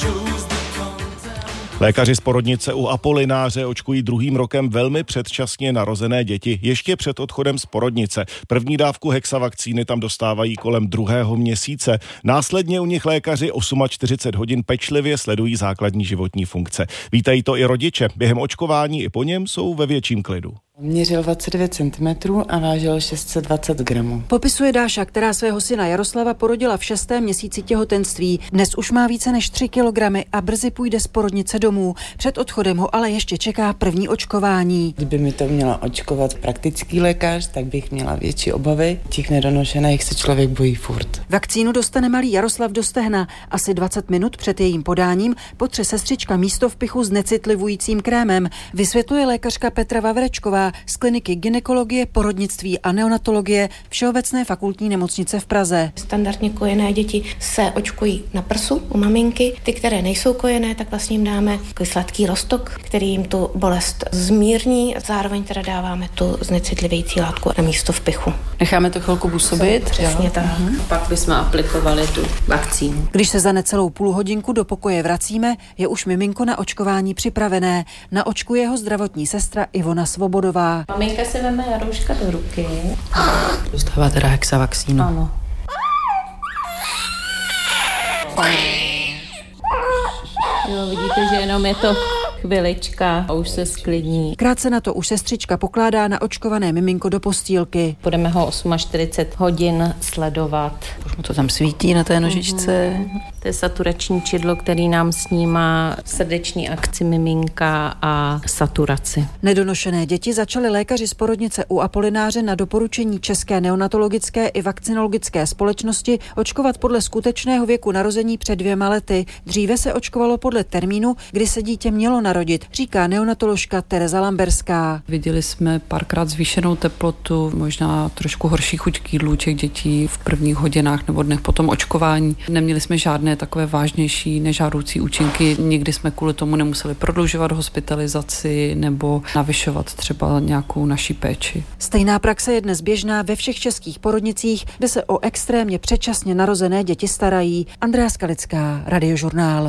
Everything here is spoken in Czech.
Lékaři z porodnice u Apolináře očkují druhým rokem velmi předčasně narozené děti, ještě před odchodem z porodnice. První dávku hexavakcíny tam dostávají kolem 2. měsíce. Následně u nich lékaři 48 hodin pečlivě sledují základní životní funkce. Vítají to i rodiče. Během očkování i po něm jsou ve větším klidu. Měřil 29 cm a vážil 620 gramů. Popisuje Dáša, která svého syna Jaroslava porodila v 6. měsíci těhotenství. Dnes už má více než 3 kilogramy a brzy půjde z porodnice domů. Před odchodem ho ale ještě čeká první očkování. Kdyby mi to měla očkovat praktický lékař, tak bych měla větší obavy. Těch nedonošených se člověk bojí furt. Vakcínu dostane malý Jaroslav do stehna. Asi 20 minut před jejím podáním potře sestřička místo v pichu s necitlivujícím krémem. Vysvětluje lékařka Petra Vavrečková z kliniky gynekologie, porodnictví a neonatologie Všeobecné fakultní nemocnice v Praze. Standardně kojené děti se očkují na prsu u maminky. Ty, které nejsou kojené, tak vlastně jim dáme sladký roztok, který jim tu bolest zmírní. Zároveň teda dáváme tu znecitlivějící látku na místo v pichu. Necháme to chvilku působit. Přesně tak. Pak bychom aplikovali tu vakcínu. Když se za necelou půlhodinku do pokoje vracíme, je už miminko na očkování připravené. Naočkuje ho zdravotní sestra Ivona Svobodová. Maminka si veme Jarouška do ruky. Dostává teda hexavakcínu. Ano. Jo, vidíte, že jenom je to chvilička a už se sklidní. Krátce na to už sestřička pokládá naočkované miminko do postýlky. Budeme ho 48 hodin sledovat. Už mu to tam svítí na té nožičce. To je saturační čidlo, který nám snímá srdeční akci miminka a saturaci. Nedonošené děti začaly lékaři z porodnice u Apolináře na doporučení České neonatologické i vakcinologické společnosti očkovat podle skutečného věku narození před 2 lety. Dříve se očkovalo podle termínu, kdy se dítě mělo narodit, říká neonatoložka Tereza Lamberská. Viděli jsme párkrát zvýšenou teplotu, možná trošku horší chuť k jídlu těch dětí v prvních hodinách nebo dnech po tom očkování. Neměli jsme žádné takové vážnější nežádoucí účinky. Nikdy jsme kvůli tomu nemuseli prodlužovat hospitalizaci nebo navyšovat třeba nějakou naší péči. Stejná praxe je dnes běžná ve všech českých porodnicích, kde se o extrémně předčasně narozené děti starají. Andrea Skalická, Radiožurnál.